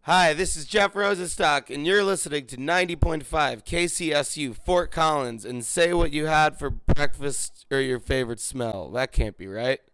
Hi, this is Jeff Rosenstock, and you're listening to 90.5 KCSU Fort Collins. And say what you had for breakfast or your favorite smell. That can't be right.